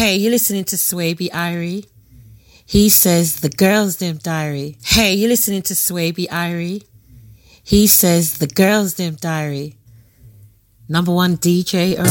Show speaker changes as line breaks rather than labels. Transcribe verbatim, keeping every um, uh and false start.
Hey, you're listening to Swaby Irie. He says the girls them diary. Hey, you're listening to Swaby Irie. He says the girls them diary. Number one D J around.